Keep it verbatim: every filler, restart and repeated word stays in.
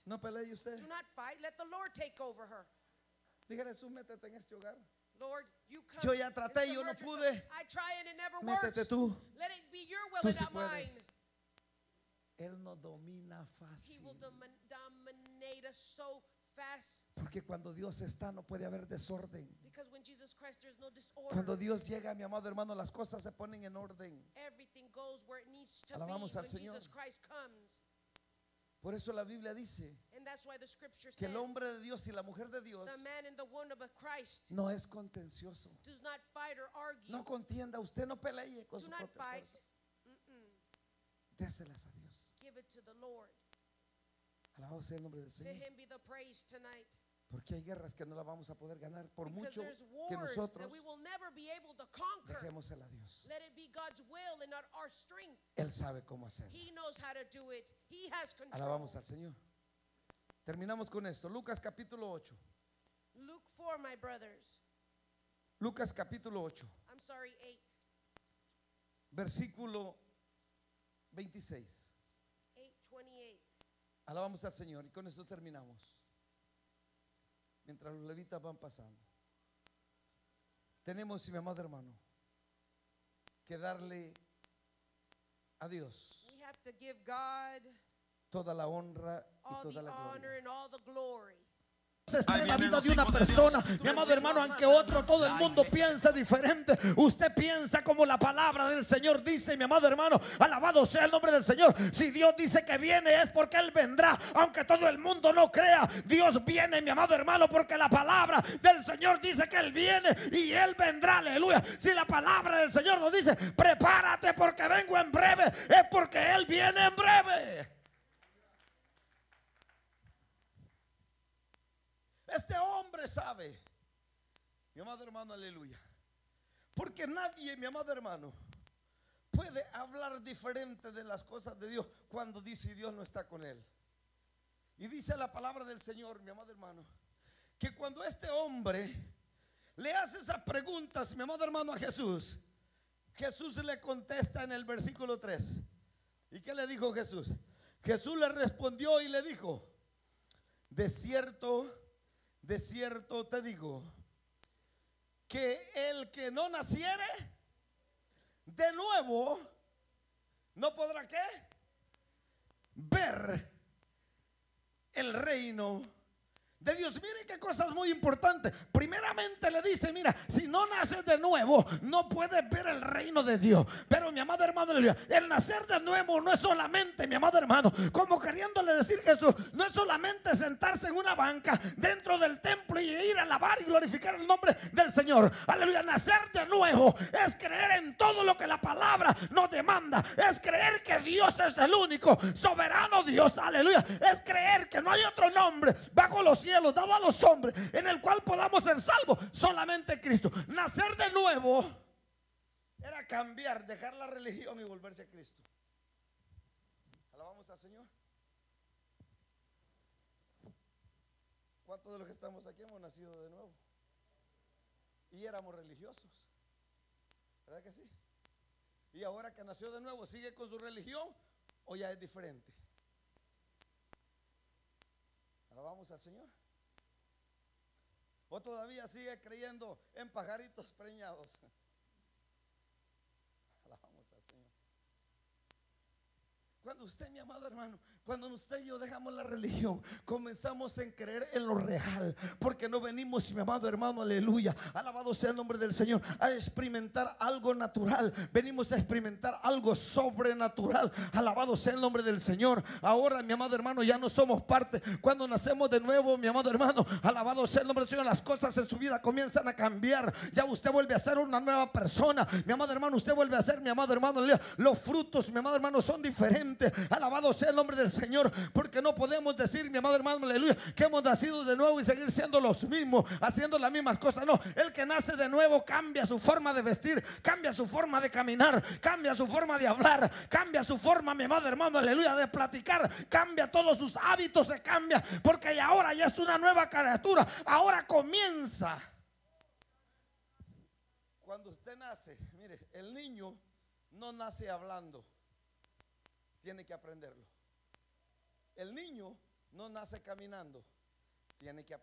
No pelee usted. Do not fight. Let the Lord take over her. Dígale, Jesús, métete en este hogar. Lord, you come. Yo ya traté y yo no and submerge pude. yourself. I try and it never Métete works. tú. Let it be your will Tú and sí not mine. puedes. Él nos domina He fácil. will domin- dominate us so fast. Porque cuando Dios está no puede haber desorden. Because when Jesus Christ, there's no disorder. Cuando Dios llega, mi amado hermano, las cosas se ponen en orden. Everything goes where it needs to Alabamos be al when Señor. Jesus Christ comes. Por eso la Biblia dice And that's why the scripture que says el hombre de Dios y la mujer de Dios the man in the womb of Christ no es contencioso. does not fight or argue. No contienda, usted no pelee con Do sus not propias fight. fuerzas. Mm-mm. Déselas a Dios. Give it to the Lord. Alabado sea el nombre del To Señor. him be the praise tonight. Porque hay guerras que no las vamos a poder ganar por Because mucho there's que wars nosotros that we will never be able to conquer. dejémosela a Dios. Let it be God's will and not our strength. Él sabe cómo hacerlo. He knows how to do it. He has control. Alabamos al Señor. Terminamos con esto. Lucas capítulo ocho. Luke four, my brothers. Lucas capítulo ocho, I'm sorry, eight. versículo veintiséis. eight twenty-eight. Alabamos al Señor y con esto terminamos. Mientras los levitas van pasando. Tenemos, mi amado hermano, que darle a Dios We have to give God toda la honra y all toda the la honor gloria. and all the glory. Está en la vida de una persona, mi amado hermano, aunque otro, todo el mundo piensa diferente, usted piensa como la palabra del Señor dice, mi amado hermano, alabado sea el nombre del Señor. Si Dios dice que viene es porque Él vendrá, aunque todo el mundo no crea. Dios viene, mi amado hermano, porque la palabra del Señor dice que Él viene y Él vendrá, aleluya. Si la palabra del Señor nos dice, prepárate porque vengo en breve, es porque Él viene en breve. Este hombre sabe, mi amado hermano, aleluya, porque nadie, mi amado hermano, puede hablar diferente de las cosas de Dios cuando dice y Dios no está con él. Y dice la palabra del Señor, mi amado hermano, que cuando este hombre le hace esas preguntas, mi amado hermano, a Jesús, Jesús le contesta en el versículo tres. ¿Y qué le dijo Jesús? Jesús le respondió y le dijo: de cierto, de cierto te digo, que el que no naciere de nuevo no podrá ¿qué? Ver el reino de Dios. Mire qué cosas muy importantes. Primeramente le dice, mira, si no naces de nuevo no puedes ver el reino de Dios. Pero mi amado hermano, el nacer de nuevo no es solamente, mi amado hermano, como queriéndole decir Jesús, no es solamente sentarse en una banca dentro del templo y ir a alabar y glorificar el nombre del Señor. Aleluya. Nacer de nuevo es creer en todo lo que la palabra nos demanda. Es creer que Dios es el único soberano Dios. Aleluya. Es creer que no hay otro nombre bajo los cielos dado a los hombres en el cual podamos ser salvos, solamente Cristo. Nacer de nuevo era cambiar, dejar la religión y volverse a Cristo. Alabamos al Señor. ¿Cuántos de los que estamos aquí hemos nacido de nuevo? Y éramos religiosos, ¿verdad que sí? Y ahora que nació de nuevo, ¿sigue con su religión o ya es diferente? Alabamos al Señor. O todavía sigue creyendo en pajaritos preñados. Alabamos al Señor. Cuando usted, mi amado hermano, cuando usted y yo dejamos la religión, comenzamos en creer en lo real, porque no venimos, mi amado hermano, aleluya, alabado sea el nombre del Señor, a experimentar algo natural. Venimos a experimentar algo sobrenatural. Alabado sea el nombre del Señor. Ahora, mi amado hermano, ya no somos parte. Cuando nacemos de nuevo, mi amado hermano, alabado sea el nombre del Señor, las cosas en su vida comienzan a cambiar. Ya usted vuelve a ser una nueva persona. Mi amado hermano, usted vuelve a ser, mi amado hermano, aleluya, los frutos, mi amado hermano, son diferentes. Alabado sea el nombre del Señor, porque no podemos decir, mi amado hermano, aleluya, que hemos nacido de nuevo y seguir siendo los mismos, haciendo las mismas cosas. No, el que nace de nuevo cambia su forma de vestir, cambia su forma de caminar, cambia su forma de hablar, cambia su forma, mi amado hermano, aleluya, de platicar, cambia todos sus hábitos, se cambia, porque ya ahora ya es una nueva criatura. Ahora comienza. Cuando usted nace, mire, el niño no nace hablando, tiene que aprenderlo. El niño no nace caminando, tiene que